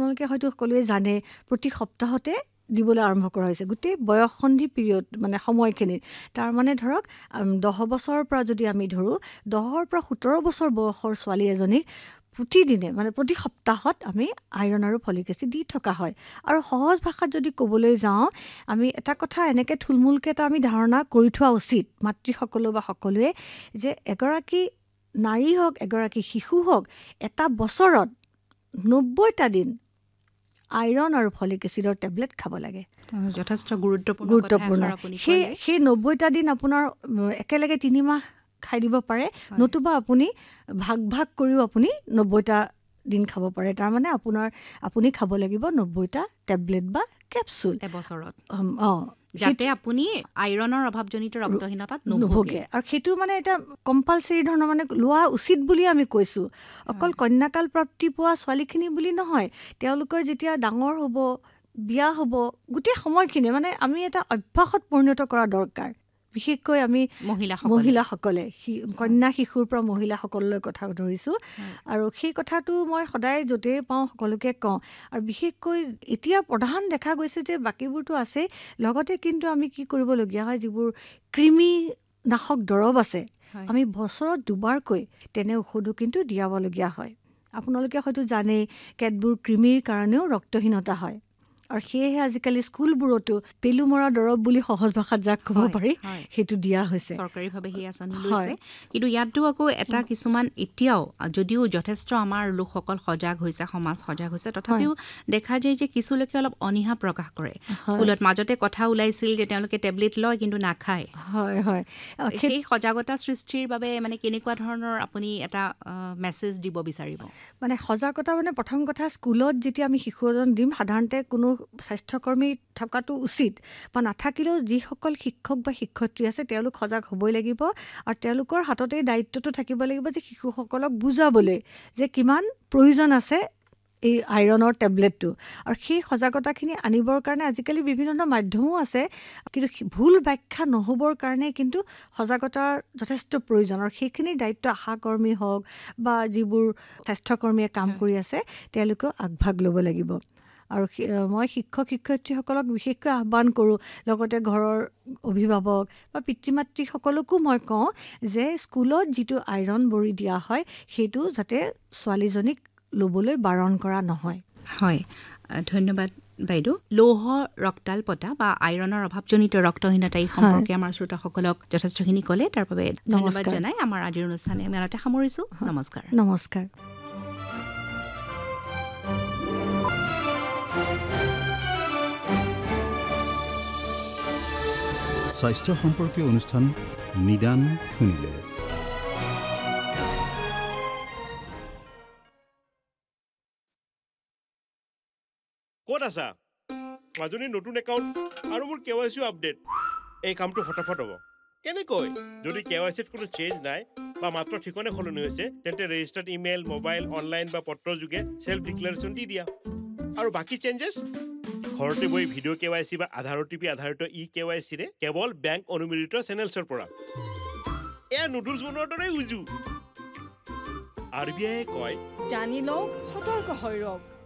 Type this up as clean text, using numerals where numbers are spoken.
আপোনালোকে হয়তো সকলোৱে জানে প্ৰতি সপ্তাহতে দিবলৈ আৰম্ভ কৰা হৈছে গোটেই বয়সসন্ধি পিৰিয়ড মানে সময়খিনিত তাৰমানে ধৰক 10 বছৰৰ পৰা যদি আমি ধৰোঁ 10ৰ পৰা 17 বছৰ বয়সৰ ছোৱালী এজনীক প্ৰতিদিনে মানে প্ৰতি সপ্তাহত আমি আইৰণ আৰু ফলিক এচিড দি থকা হয় আৰু সহজ ভাষাত যদি ক'বলৈ যাওঁ আমি এটা কথা এনেকৈ থুলমূলকৈ এটা আমি ধাৰণা কৰি থোৱা উচিত মাতৃসকলো বা সকলোৱে যে এগৰাকী নাৰী হওক এগৰাকী শিশু হওক এটা বছৰত 90টা দিন আইৰণ আৰু ফলিক এচিডৰ টেবলেট খাব লাগে যথেষ্ট গুৰুত্বপূৰ্ণ সেই 90টা দিন আপোনাৰ একেলগে 3 মাহ খাই দিব পাৰে নতুবা আপুনি ভাগ কৰিও আপুনি 90টা দিন খাব পাৰে তাৰমানে আপুনি খাব লাগিব 90টা টেবলেট বা কেপচুল এবছৰত যাতে আপুনি আইৰণৰ অভাৱজনিত ৰক্তহীনতাত নহোগে আৰু সেইটো মানে এটা কম্পালচৰি ধৰণৰ মানে লোৱা উচিত বুলি আমি কৈছোঁ অকল কন্যাকাল প্ৰাপ্তি পোৱা ছোৱালীখিনি বুলি নহয় তেওঁলোকৰ যেতিয়া ডাঙৰ হ'ব বিয়া হ'ব গোটেই সময়খিনি মানে আমি এটা অভ্যাসত পৰিণত কৰা দৰকাৰ বিশেষকৈ আমি মহিলাসকলে কন্যা শিশুৰ পৰা মহিলাসকললৈ কথা ধৰিছোঁ আৰু সেই কথাটো মই সদায় য'তেই পাওঁ সকলোকে কওঁ আৰু বিশেষকৈ এতিয়া প্ৰধান দেখা গৈছে যে বাকীবোৰতো আছে লগতে কিন্তু আমি কি কৰিবলগীয়া হয় যিবোৰ কৃমিনাশক দৰৱ আছে আমি বছৰত 2বাৰকৈ তেনে ঔষধো কিন্তু দিয়াবলগীয়া হয় আপোনালোকে হয়তো জানেই কেতবোৰ কৃমিৰ কাৰণেও ৰক্তহীনতা হয় আৰু সেয়েহে আজিকালি স্কুলবোৰতো পেলু মৰা দৰৱ বুলি সহজ ভাষাত যাক ক'ব পাৰি সেইটো দিয়া হৈছে চৰকাৰীভাৱে সেই আঁচনি লৈছে কিন্তু ইয়াতো আকৌ এটা কিছুমান এতিয়াও যদিও যথেষ্ট আমাৰ লোকসকল সজাগ হৈছে সমাজ সজাগ হৈছে তথাপিও দেখা যায় যে কিছু লোকে অলপ অনীহা প্ৰকাশ কৰে স্কুলত মাজতে কথা ওলাইছিল যে তেওঁলোকে টেবলেট লয় কিন্তু নাখায় সেই সজাগতা সৃষ্টিৰ বাবে মানে কেনেকুৱা ধৰণৰ আপুনি এটা মেছেজ দিব বিচাৰিব মানে সজাগতা মানে প্ৰথম কথা স্কুলত যেতিয়া আমি শিশু এজন দিম সাধাৰণতে কোনো স্বাস্থ্যকৰ্মী থকাটো উচিত বা নাথাকিলেও যিসকল শিক্ষক বা শিক্ষয়িত্ৰী আছে তেওঁলোক সজাগ হ'বই লাগিব আৰু তেওঁলোকৰ হাততে দায়িত্বটো থাকিব লাগিব যে শিশুসকলক বুজাবলৈ যে কিমান প্ৰয়োজন আছে এই আইৰণৰ টেবলেটটো আৰু সেই সজাগতাখিনি আনিবৰ কাৰণে আজিকালি বিভিন্ন ধৰণৰ মাধ্যমো আছে কিন্তু ভুল ব্যাখ্যা নহ'বৰ কাৰণে কিন্তু সজাগতাৰ যথেষ্ট প্ৰয়োজন আৰু সেইখিনিৰ দায়িত্ব আশাকৰ্মী হওক বা যিবোৰ স্বাস্থ্যকৰ্মীয়ে কাম কৰি আছে তেওঁলোকেও আগভাগ ল'ব লাগিব আৰু মই শিক্ষক শিক্ষয়িত্ৰীসকলক বিশেষকৈ আহ্বান কৰোঁ লগতে ঘৰৰ অভিভাৱক বা পিতৃ মাতৃসকলকো মই কওঁ যে স্কুলত যিটো আইৰণ বড়ি দিয়া হয় সেইটো যাতে ছোৱালীজনীক ল'বলৈ বাৰণ কৰা নহয় হয় ধন্যবাদ বাইদেউ লৌহ ৰক্তাল্পতা বা আইৰণৰ অভাৱজনিত ৰক্তহীনতা এই সম্পৰ্কে আমাৰ শ্ৰোতাসকলক যথেষ্টখিনি ক'লে তাৰ বাবে ধন্যবাদ জনাই আমাৰ আজিৰ অনুষ্ঠানে আমি ইয়াতে সামৰিছোঁ নমস্কাৰ স্বাস্থ্য সম্পৰ্কীয় অনুষ্ঠান নিদান শুনিলে ক'ত আছা মাজনীৰ নতুন একাউণ্ট আৰু মোৰ KYC আপডেট এই কামটো ফটাফট হ'ব কেনেকৈ যদি KYCত কোনো চেঞ্জ নাই বা মাত্ৰ ঠিকনে সলনি হৈছে তেন্তে ৰেজিষ্টাৰ্ড ইমেইল মোবাইল অনলাইন বা পত্ৰৰ যোগে সেল্ফ ডিক্লাৰেশ্যন দি দিয়া আৰু বাকী চেঞ্জেছ ঘৰতে বহি ভিডিঅ' KYC বা আধাৰ OTP আধাৰিত eKYCৰে কেৱল বেংক অনুমোদিত চেনেলছৰ পৰা এয়া নুডলছ বনোৱাৰ দৰে উজু RBI কয় জানি লওক সতৰ্ক হৈ ৰওক